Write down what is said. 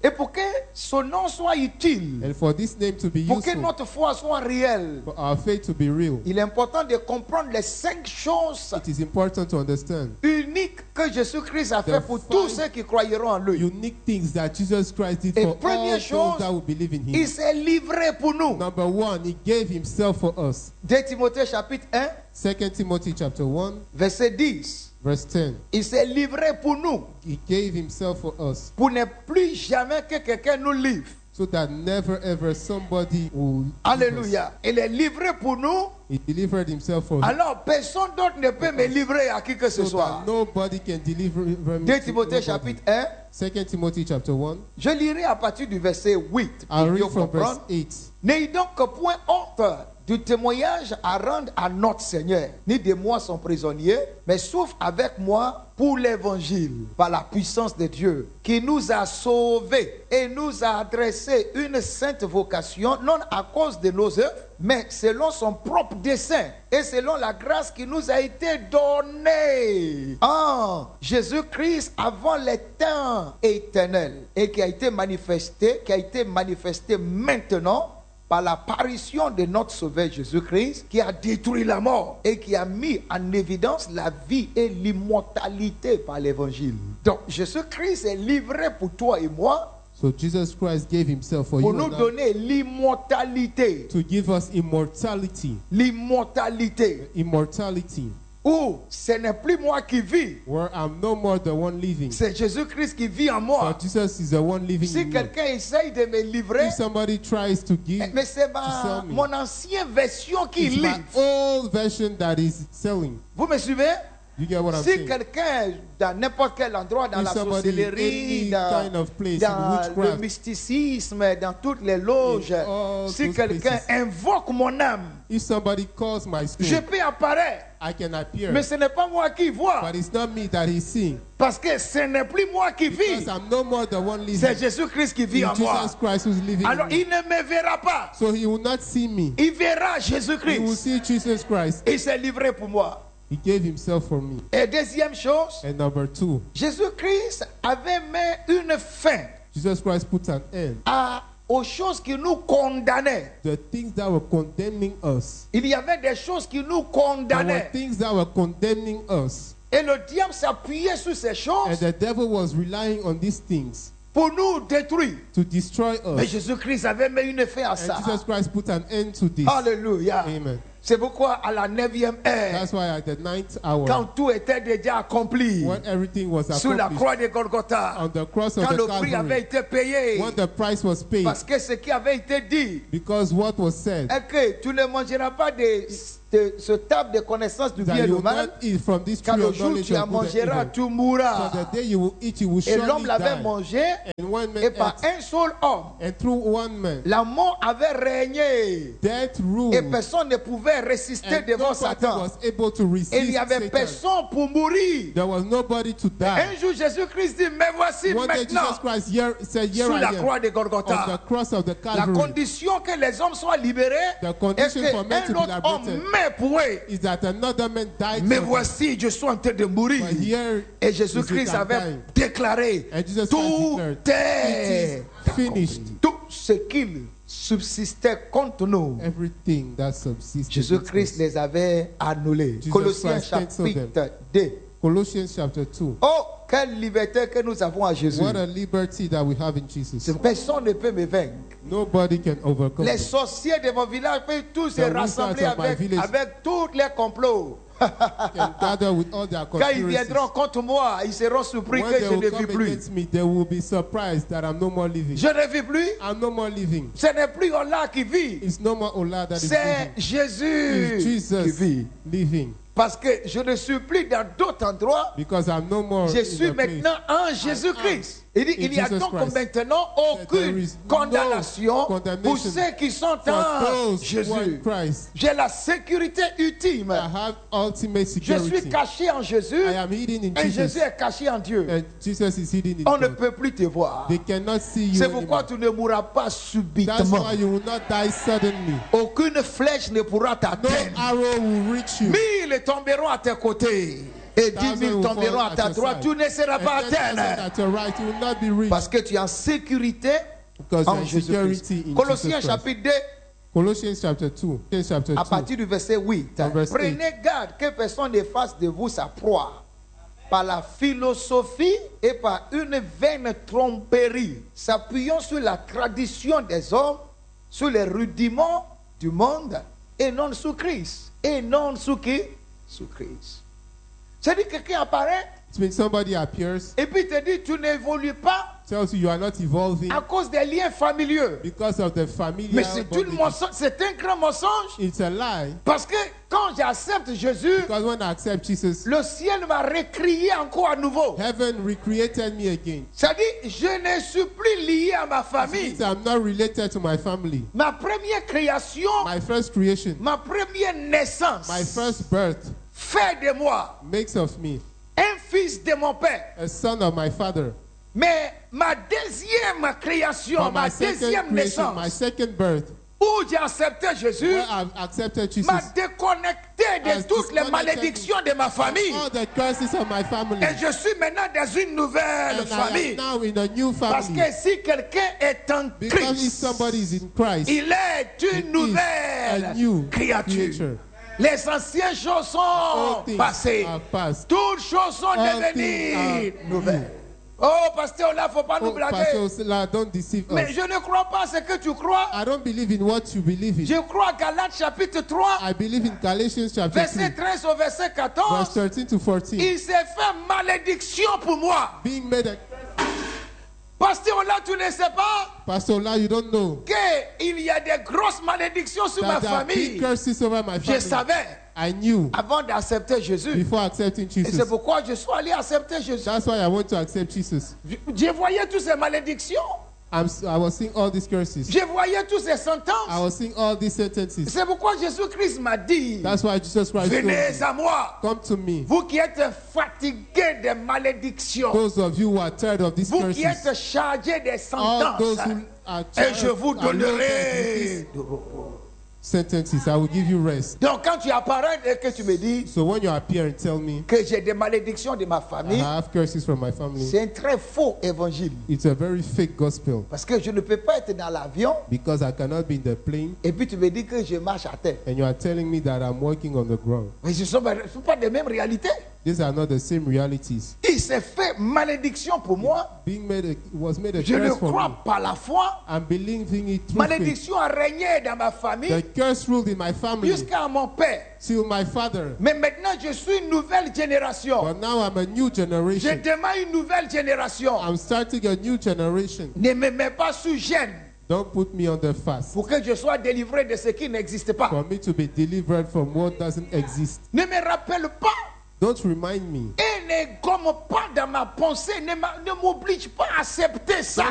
Et pour que son nom soit utile, And for this name to be pour que useful, notre foi soit réelle, for our faith to be real, il est important de comprendre les 5 choses it is important to understand uniques que Jésus-Christ a fait pour tous ceux qui croiront en lui. unique things that Jesus Christ did Et for all première those chose, that will believe in il him. s'est livré pour nous. Number one, he gave himself for us. 2 Timothée chapitre 1, 2 Timothy chapter 1, verset 10. verse 10. Il s'est livré pour nous, He gave himself for us pour ne plus jamais que quelqu'un nous livre. so that never ever somebody will leave us. Alléluia. Il est livré pour nous. He delivered himself for us Alors personne d'autre ne peut me livrer à qui que ce so soit. that nobody can deliver me 2 to Timothée nobody. chapitre 1. 2 Timothy chapter 1. Je lirai à partir du verset 8. I'll Pour mieux read from verse comprendre. 8. N'ayez donc point honte du témoignage à rendre à notre Seigneur, ni de moi son prisonnier, mais souffre avec moi pour l'évangile, par la puissance de Dieu, qui nous a sauvés et nous a adressé une sainte vocation, non à cause de nos œuvres, mais selon son propre dessein et selon la grâce qui nous a été donnée en Jésus-Christ avant les temps éternels et qui a été manifesté maintenant par l'apparition de notre Sauveur Jésus-Christ, qui a détruit la mort et qui a mis en évidence la vie et l'immortalité par l'évangile. Donc Jésus-Christ est livré pour toi et moi So Jesus Christ gave himself for pour you nous and I donner l'immortalité. to give us immortality. L'immortalité. Immortality. Où ce n'est plus moi qui vis, Where I'm no more the one living. c'est Jésus-Christ qui vit en moi. But Jesus is the one living Si in me. quelqu'un essaye de me livrer, If somebody tries to give, mais c'est to sell me, mon ancienne version qui it's my livre. old version that is selling. Vous me suivez? You get what I'm Si saying? quelqu'un, dans n'importe quel endroit, dans If la somebody in sorcellerie, any kind of place, in dans le witchcraft, mysticisme, dans toutes les loges, in all si those quelqu'un places, invoque mon âme, if somebody calls my je spirit, peux apparaître. I can appear. Mais ce n'est pas moi qui vois. But it's not me that he's seeing. Parce que ce n'est plus moi qui vis. Because I'm no more the one living. C'est Jésus-Christ qui vit It's en moi. Jesus Christ who's living Alors in me. il ne me verra pas. So he will not see me. Il verra He will Jésus-Christ. see Jesus Christ. Il s'est livré pour moi. He gave himself for me. Et deuxième chose, And number two, Jésus-Christ avait mis une fin Jesus Christ put an end. aux choses qui nous condamnaient. The things that were condemning us. Il y avait des choses qui nous There were condamnaient. things that were condemning us. Et le diable s'appuyait sur ces And choses the devil was relying on these things pour nous détruire. to destroy Mais us. Jésus-Christ avait mis une fin à And ça. Jesus Christ put an end to this. Alléluia. Amen. C'est pourquoi à la 9e heure, That's why at the ninth hour, quand tout était déjà accompli, when everything was sur la accomplished, croix de Golgotha, on the cross of quand the le prix avait Calvary, été payé, when the price was paid, parce que ce qui avait été dit because what was said, est que tu ne mangeras pas de ce table de connaissance du that bien et you du will mal, not eat from this car tree le of jour où knowledge tu en of good and mangeras, evil. tu So mourras. the day you will eat, you will Et surely l'homme l'avait die. mangé, And one man et par ate, un seul homme, and through one man, la mort avait régné. death Et ruled, personne ne pouvait résister and devant nobody Satan. was able to Et il n'y resist avait Satan. personne pour mourir. There was nobody to die. Un jour, Jésus-Christ dit, mais voici One day maintenant, Jesus Christ said, here sous I la am, croix de on the Golgotha, cross of the la Calvary. condition que les hommes soient libérés The et condition for men to qu'un be autre homme liberated meurt pour eux. is that another man died Mais for them. voici, je suis en train de mourir. But here Et Jésus-Christ is it avait dying. déclaré, And Jesus Christ tout declared, est "It is finished." accompli. Tout ce qu'il subsistait contre nous, Everything that subsisted. Jésus-Christ les avait annulés. Jesus Colossiens Christ canceled them. chapitre 2. Colossians chapter 2. Oh, quelle liberté que nous avons en Jésus. What a liberty that we have in Jesus. Personne ne peut me vaincre. Nobody can overcome Les it. sorciers de mon village peuvent tous se The wizards rassembler of my village avec tous les complots. Can gather with all their Quand ils conspiracies. viendront contre moi, ils seront surpris When que they je will ne come vis plus. against me, they will be surprised that I'm no more living. Je ne vis plus. I'm no more living. Ce n'est plus Allah qui vit. It's no more Allah that is C'est living. Jésus It's qui Jesus vit. living. Parce que je ne suis plus dans d'autres endroits. Because I'm no more Je in suis the place. maintenant en Jésus-Christ. Il dit, in il y a Jesus donc Christ. maintenant There aucune is no condamnation pour condemnation ceux qui sont For en those who are in Jésus. Christ, J'ai la sécurité ultime. I have ultimate Je suis security. caché en Jésus I am hidden in et Jesus. Jésus est caché en Dieu. And Jesus is hidden in On ne God. peut plus te voir. They cannot see you C'est pourquoi anymore. tu ne mourras pas That's subitement. why you will not die suddenly. Aucune flèche ne pourra No t'atteindre. arrow will reach you. 1000 tomberont à tes côtés. Et 10 thousand 000 will tomberont fall à at ta your droite, side. tu ne seras And pas 10,000 atteint. at your right, you will not be rich. Parce que tu es en sécurité Because you're en in Jésus-Christ. security in Colossiens Jesus Christ. chapitre 2, Colossians chapter 2. Chapter à 2. partir du verset 8. From verse Prenez garde que personne ne fasse de vous sa proie par la philosophie et par une vaine tromperie, s'appuyant sur la tradition des hommes, sur les rudiments du monde, et non sur Christ. Et non sur qui? Sur Christ. C'est-à-dire que quelqu'un apparaît It means somebody appears, et puis te dit tu n'évolues pas tells you you are not evolving à cause des liens familiaux. because of the familiar Mais c'est bondages. c'est un grand mensonge. It's a lie. Parce que quand j'accepte Jésus, Because when I accept Jesus, le ciel m'a recréé encore à nouveau. heaven recreated me again. C'est-à-dire, je ne suis plus lié à ma It famille. means I'm not related to my family. Ma première création, My first creation, ma première naissance, my first birth fait de moi makes of me un fils de mon père. a son of my father. Mais ma deuxième création, But ma my second deuxième creation, my naissance, second birth, où j'ai accepté Jésus, where I've accepted Jesus, m'a déconnecté de has toutes les disconnected malédictions de ma famille. all the curses of my family. Et je suis maintenant dans une nouvelle And I famille. am now in a new Parce family. que si quelqu'un est en Because if Christ, somebody is in Christ, il est he une is nouvelle a new créature. creature. Les anciennes choses sont All things passées. are past. Toutes choses sont All devenues things are nouvelles. Oh, pasteur, là, il ne faut pas nous Oh, blaguer. Pastor Osila, don't deceive Mais us. je ne crois pas ce que tu crois. I don't believe in what you believe in. Je crois à Galates chapitre 3, I believe in Galatians chapter 3, verset 13 au verset verse 14. 13 to 14. Il s'est fait malédiction pour moi. Being made a Pasteur, là, tu ne sais pas Pastor Ola, you don't know qu'il y a des grosses malédictions sur ma that there are big famille. curses over my Je family. savais I knew avant d'accepter Jésus. before accepting Et c'est Jesus. pourquoi je suis allé accepter Jésus. That's why I want to accept Jesus. Je voyais toutes ces malédictions. I was seeing all these curses. Je voyais toutes ces I sentences. was seeing all these sentences. C'est pourquoi Jésus-Christ m'a dit, That's why Jesus Christ told venez me, à moi, come to me. vous qui êtes fatigués des malédictions, Those of you who are tired of these vous qui curses, êtes chargés des all those sentences, who are et tired je vous are loaded with donnerai. these sentences, I will give you rest. Donc quand tu apparais et que tu me dis So when you appear and tell me que j'ai des malédictions de ma I famille, have curses from my family, c'est un très faux évangile. it's a very fake gospel Parce que je ne peux pas être dans l'avion because I cannot be in the plane et puis tu me dis que je marche à terre. and you are telling me that I'm walking on the ground. Mais ce ne sont pas les mêmes réalités. These are not the same realities. Il s'est fait malédiction pour moi. Being made was made a Je le curse for me. crois par la foi. I'm believing it through faith. Malédiction a régné dans ma famille The curse ruled in my family jusqu'à mon père. till my father. Mais maintenant, je suis une nouvelle génération. But now I'm a new Je generation. demande une nouvelle génération. I'm starting a new generation. Ne me mets pas sous gêne Don't put me on the fast pour que je sois délivré de ce qui n'existe pas. for me to be delivered from what doesn't exist. Ne me rappelle pas Don't remind me. et ne gomme pas dans ma pensée. Ne m'oblige pas à accepter ça.